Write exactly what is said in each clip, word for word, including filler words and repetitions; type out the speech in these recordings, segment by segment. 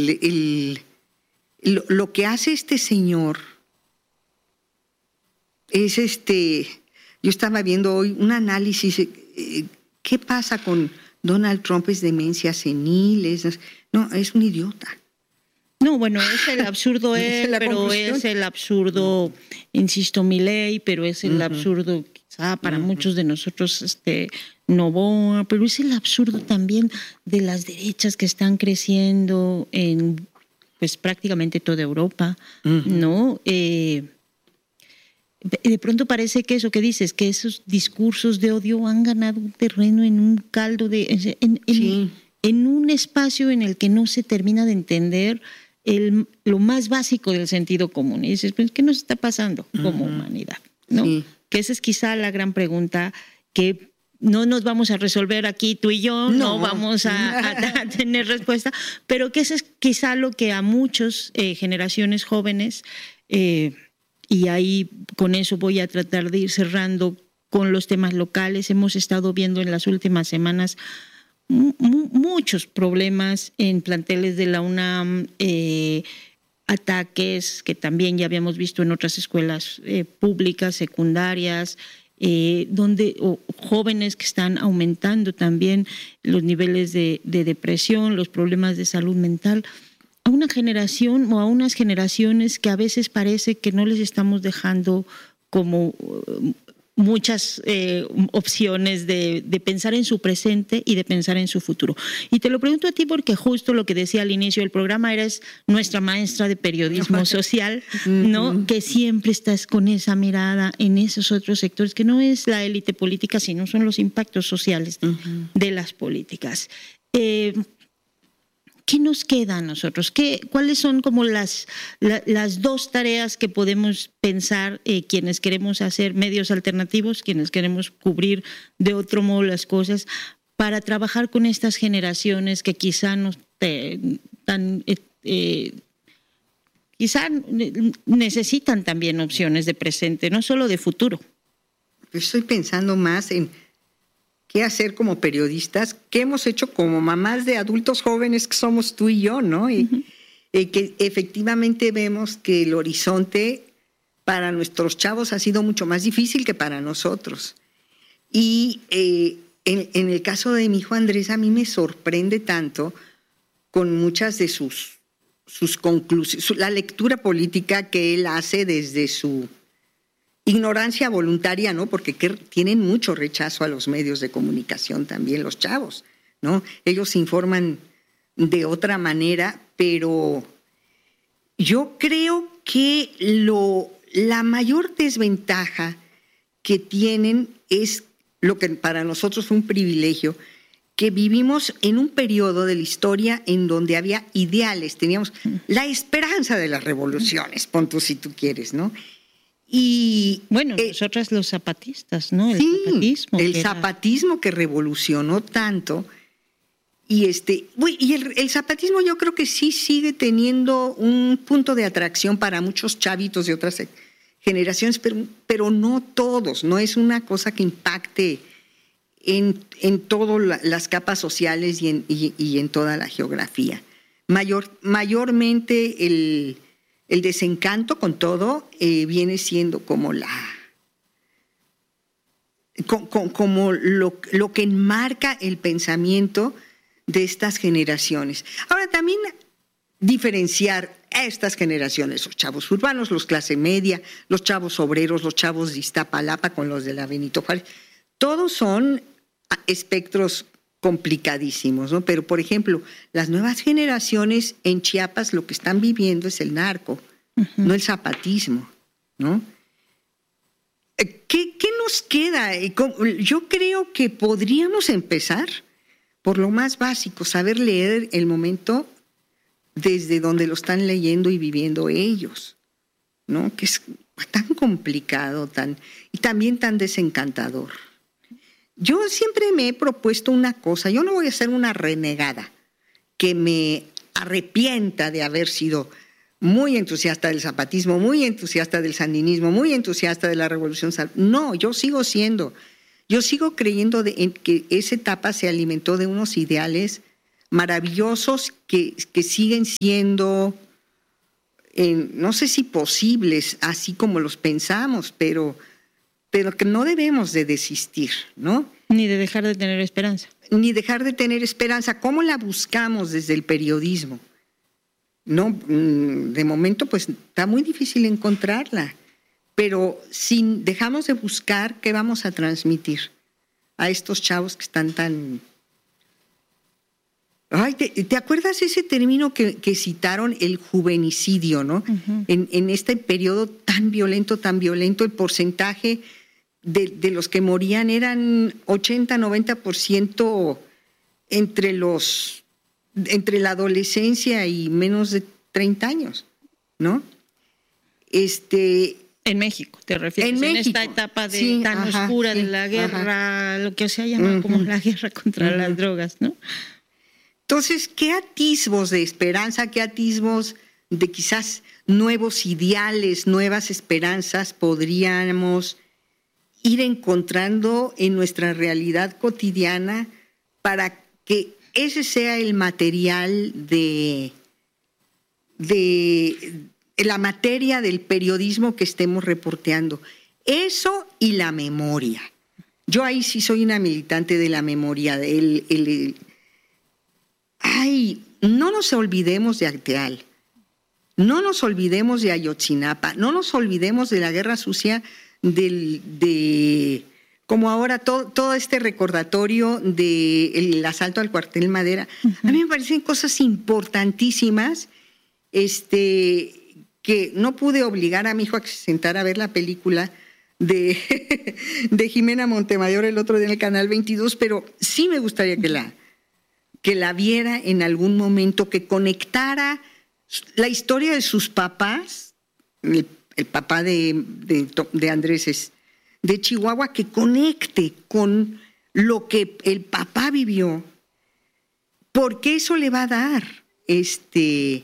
el, el, lo, lo que hace este señor es este... Yo estaba viendo hoy un análisis, eh, ¿qué pasa con Donald Trump? ¿Es demencia senil? Es, no, es un idiota. No, bueno, es el absurdo él, es pero conclusión. Es el absurdo, insisto, Milei, pero es el uh-huh. absurdo quizá para uh-huh. muchos de nosotros, este, Noboa, pero es el absurdo también de las derechas que están creciendo en, pues, prácticamente toda Europa, uh-huh. ¿no? Eh, de pronto parece que eso que dices, que esos discursos de odio han ganado un terreno en un caldo de, en, en, sí. en un espacio en el que no se termina de entender el, lo más básico del sentido común. Y dices, pues, ¿qué nos está pasando como uh-huh. humanidad? ¿No? Sí. Que esa es quizá la gran pregunta que no nos vamos a resolver aquí tú y yo, no, no vamos a, a, a tener respuesta, pero que eso es quizá lo que a muchas eh, generaciones jóvenes, eh, y ahí con eso voy a tratar de ir cerrando con los temas locales, hemos estado viendo en las últimas semanas muchos problemas en planteles de la UNAM, eh, ataques que también ya habíamos visto en otras escuelas eh, públicas, secundarias, eh, donde o jóvenes que están aumentando también los niveles de, de depresión, los problemas de salud mental, a una generación o a unas generaciones que a veces parece que no les estamos dejando como muchas eh, opciones de, de pensar en su presente y de pensar en su futuro. Y te lo pregunto a ti porque justo lo que decía al inicio del programa, eres nuestra maestra de periodismo social, ¿no? Que siempre estás con esa mirada en esos otros sectores, que no es la élite política, sino son los impactos sociales uh-huh. de las políticas. Eh, ¿Qué nos queda a nosotros? ¿Qué, ¿Cuáles son como las, la, las dos tareas que podemos pensar eh, quienes queremos hacer medios alternativos, quienes queremos cubrir de otro modo las cosas, para trabajar con estas generaciones que quizá no te, tan, eh, eh, quizá necesitan también opciones de presente, no solo de futuro? Estoy pensando más en qué hacer como periodistas, qué hemos hecho como mamás de adultos jóvenes que somos tú y yo, ¿no? Y, uh-huh. y que efectivamente vemos que el horizonte para nuestros chavos ha sido mucho más difícil que para nosotros. Y eh, en, en el caso de mi hijo Andrés, a mí me sorprende tanto con muchas de sus, sus conclusiones, su, la lectura política que él hace desde su ignorancia voluntaria, ¿no? Porque que tienen mucho rechazo a los medios de comunicación también los chavos, ¿no? Ellos se informan de otra manera, pero yo creo que lo, la mayor desventaja que tienen es lo que para nosotros fue un privilegio, que vivimos en un periodo de la historia en donde había ideales, teníamos la esperanza de las revoluciones, pon tú si tú quieres, ¿no? Y bueno, eh, nosotras los zapatistas, ¿no? El sí, zapatismo. El que zapatismo era... que revolucionó tanto. Y este, y el, el zapatismo yo creo que sí sigue teniendo un punto de atracción para muchos chavitos de otras generaciones, pero, pero no todos, no es una cosa que impacte en, en todas las capas sociales y en, y, y en toda la geografía. Mayor, mayormente el... El desencanto con todo eh, viene siendo como la como, como lo, lo que enmarca el pensamiento de estas generaciones. Ahora también diferenciar a estas generaciones, los chavos urbanos, los clase media, los chavos obreros, los chavos de Iztapalapa con los de la Benito Juárez, todos son espectros complicadísimos, ¿no? Pero, por ejemplo, las nuevas generaciones en Chiapas lo que están viviendo es el narco, uh-huh. no el zapatismo, ¿no? ¿Qué, qué nos queda? Yo creo que podríamos empezar por lo más básico, saber leer el momento desde donde lo están leyendo y viviendo ellos, ¿no? Que es tan complicado, tan, y también tan desencantador. Yo siempre me he propuesto una cosa, yo no voy a ser una renegada que me arrepienta de haber sido muy entusiasta del zapatismo, muy entusiasta del sandinismo, muy entusiasta de la revolución. No, yo sigo siendo, yo sigo creyendo de, en que esa etapa se alimentó de unos ideales maravillosos que, que siguen siendo, eh, no sé si posibles, así como los pensamos, pero, pero que no debemos de desistir, ¿no? Ni de dejar de tener esperanza. Ni dejar de tener esperanza. ¿Cómo la buscamos desde el periodismo? No, de momento pues está muy difícil encontrarla, pero si dejamos de buscar, ¿qué vamos a transmitir a estos chavos que están tan... Ay, ¿te, te acuerdas ese término que, que citaron, el juvenicidio, ¿no? Uh-huh. En, en este periodo tan violento, tan violento, el porcentaje de, de los que morían eran ochenta, noventa por ciento entre los... entre la adolescencia y menos de treinta años, ¿no? Este, en México, te refieres, en, en México, esta etapa de, sí, tan ajá, oscura sí, de la guerra, ajá. Lo que se llama uh-huh. como la guerra contra uh-huh. las drogas, ¿no? Entonces, ¿qué atisbos de esperanza, qué atisbos de quizás nuevos ideales, nuevas esperanzas podríamos ir encontrando en nuestra realidad cotidiana para que ese sea el material de, de la materia del periodismo que estemos reporteando? Eso y la memoria. Yo ahí sí soy una militante de la memoria. El, el, el, ay, no nos olvidemos de Acteal, no nos olvidemos de Ayotzinapa, no nos olvidemos de la guerra sucia del, de... como ahora todo, todo este recordatorio del asalto al cuartel Madera. Uh-huh. A mí me parecen cosas importantísimas, este, que no pude obligar a mi hijo a que se sentara a ver la película de, de Jimena Montemayor el otro día en el Canal veintidós, pero sí me gustaría que la, que la viera en algún momento, que conectara la historia de sus papás, el, el papá de, de, de Andrés es de Chihuahua, que conecte con lo que el papá vivió, porque eso le va a dar, este,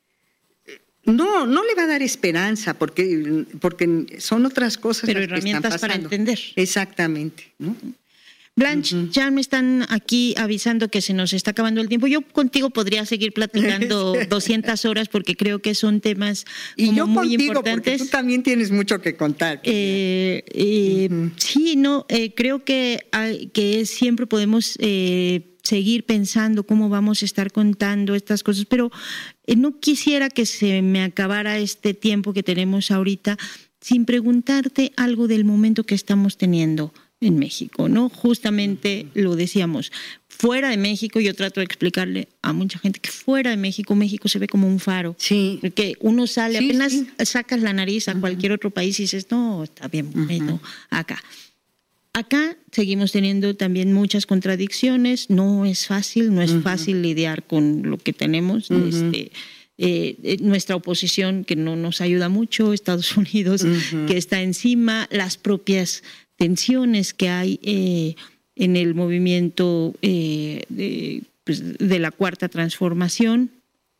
no, no le va a dar esperanza, porque, porque son otras cosas. Pero las herramientas que están pasando. Para entender. Exactamente, ¿no? Blanche, uh-huh. ya me están aquí avisando que se nos está acabando el tiempo. Yo contigo podría seguir platicando doscientas horas porque creo que son temas y como yo muy contigo, importantes. Porque tú también tienes mucho que contar. Eh, eh, uh-huh. Sí, no, eh, creo que, hay, que siempre podemos eh, seguir pensando cómo vamos a estar contando estas cosas, pero eh, no quisiera que se me acabara este tiempo que tenemos ahorita sin preguntarte algo del momento que estamos teniendo en México, ¿no? Justamente lo decíamos, fuera de México, yo trato de explicarle a mucha gente que fuera de México, México se ve como un faro. Sí. Porque uno sale, sí, apenas sí. sacas la nariz a uh-huh. cualquier otro país y dices, no, está bien bonito, uh-huh. acá. Acá seguimos teniendo también muchas contradicciones, no es fácil, no es uh-huh. fácil lidiar con lo que tenemos, uh-huh. este, eh, nuestra oposición que no nos ayuda mucho, Estados Unidos uh-huh. que está encima, las propias tensiones que hay eh, en el movimiento eh, de, pues, de la Cuarta Transformación.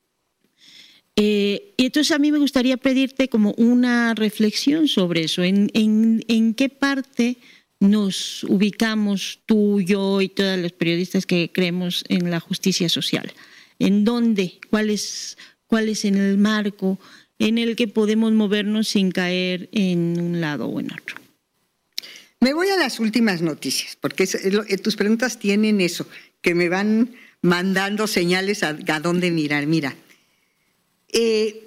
Eh, y entonces a mí me gustaría pedirte como una reflexión sobre eso, en, en, en qué parte nos ubicamos tú, yo y todos los periodistas que creemos en la justicia social, en dónde, cuál es, cuál es en el marco en el que podemos movernos sin caer en un lado o en otro. Me voy a las últimas noticias, porque es, es, tus preguntas tienen eso, que me van mandando señales a, a dónde mirar. Mira, eh,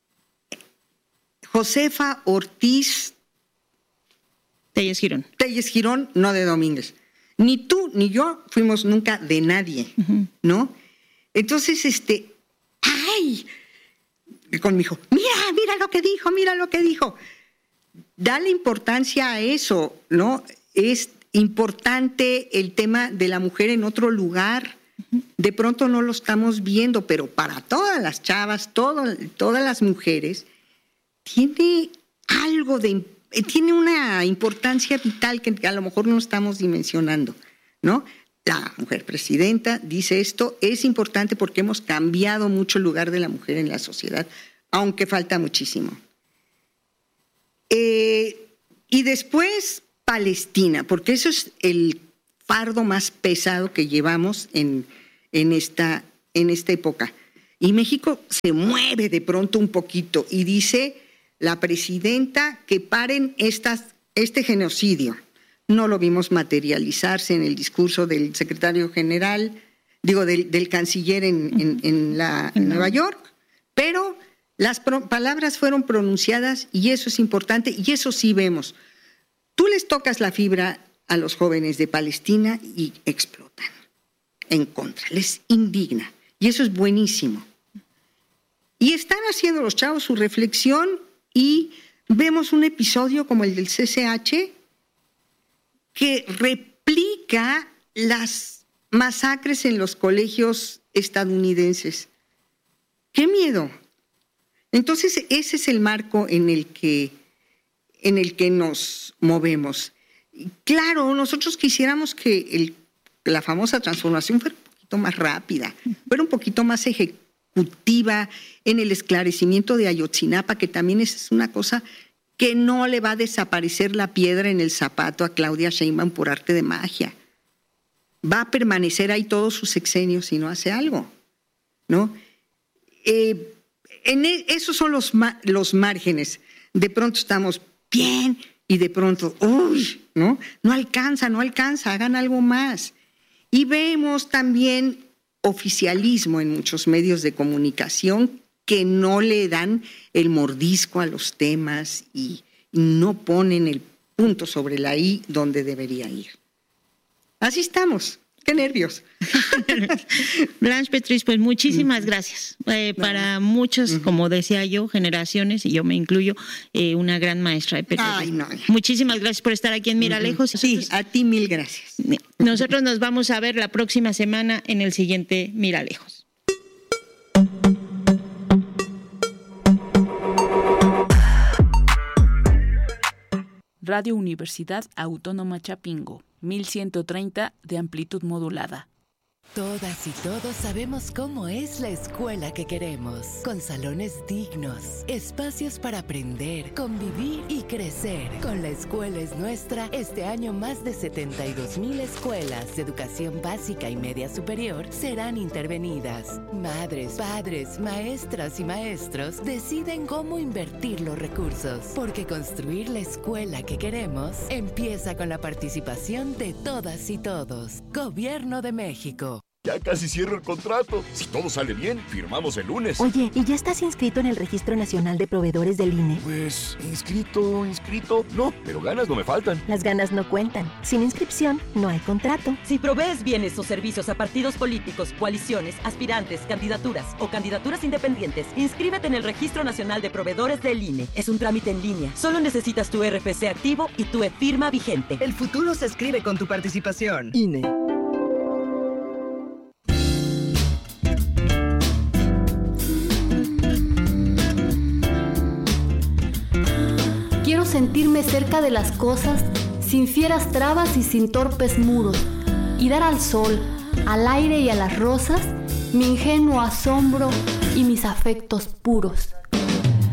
Josefa Ortiz Telles Girón. Telles Girón, no de Domínguez. Ni tú ni yo fuimos nunca de nadie, uh-huh. ¿no? Entonces, este, ¡ay! Con mi hijo, mira, mira lo que dijo, mira lo que dijo. Dale importancia a eso, ¿no? Es importante el tema de la mujer en otro lugar. De pronto no lo estamos viendo, pero para todas las chavas, todo, todas las mujeres, tiene algo de, tiene una importancia vital que a lo mejor no estamos dimensionando, ¿no? La mujer presidenta dice esto, es importante porque hemos cambiado mucho el lugar de la mujer en la sociedad, aunque falta muchísimo. Eh, y después Palestina, porque eso es el fardo más pesado que llevamos en, en esta, en esta época. Y México se mueve de pronto un poquito y dice la presidenta que paren estas, este genocidio. No lo vimos materializarse en el discurso del secretario general, digo, del, del canciller en, en, en, la, en Nueva York, pero las pro- palabras fueron pronunciadas y eso es importante y eso sí vemos. Tú les tocas la fibra a los jóvenes de Palestina y explotan en contra, les indigna y eso es buenísimo. Y están haciendo los chavos su reflexión y vemos un episodio como el del C C H que replica las masacres en los colegios estadounidenses. ¡Qué miedo! Entonces, ese es el marco en el que, en el que nos movemos. Claro, nosotros quisiéramos que el, la famosa transformación fuera un poquito más rápida, fuera un poquito más ejecutiva en el esclarecimiento de Ayotzinapa, que también es una cosa que no le va a desaparecer la piedra en el zapato a Claudia Sheinbaum por arte de magia. Va a permanecer ahí todos sus sexenios si no hace algo, ¿no? Eh, en el, esos son los, los márgenes. De pronto estamos bien y de pronto, uy, ¿no? No alcanza, no alcanza, hagan algo más. Y vemos también oficialismo en muchos medios de comunicación que no le dan el mordisco a los temas y no ponen el punto sobre la I donde debería ir. Así estamos. ¡Qué nervios! Blanche Petris, pues muchísimas gracias. Eh, no. Para muchas, uh-huh. como decía yo, generaciones, y yo me incluyo, eh, una gran maestra de periodismo. Ay, no. Muchísimas gracias por estar aquí en Mira uh-huh. Lejos. Sí, nosotros, a ti mil gracias. Nosotros nos vamos a ver la próxima semana en el siguiente Mira Lejos. Radio Universidad Autónoma Chapingo, mil ciento treinta de amplitud modulada. Todas y todos sabemos cómo es la escuela que queremos, con salones dignos, espacios para aprender, convivir y crecer. Con La Escuela es Nuestra, este año más de setenta y dos mil escuelas de educación básica y media superior serán intervenidas. Madres, padres, maestras y maestros deciden cómo invertir los recursos, porque construir la escuela que queremos empieza con la participación de todas y todos. Gobierno de México. Ya casi cierro el contrato. Si todo sale bien, firmamos el lunes. Oye, ¿y ya estás inscrito en el Registro Nacional de Proveedores del I N E? Pues, inscrito, inscrito. No, pero ganas no me faltan. Las ganas no cuentan. Sin inscripción, no hay contrato. Si provees bienes o servicios a partidos políticos, coaliciones, aspirantes, candidaturas o candidaturas independientes, inscríbete en el Registro Nacional de Proveedores del I N E. Es un trámite en línea. Solo necesitas tu R F C activo y tu e-firma vigente. El futuro se escribe con tu participación. I N E. Quiero sentirme cerca de las cosas, sin fieras trabas y sin torpes muros, y dar al sol, al aire y a las rosas mi ingenuo asombro y mis afectos puros.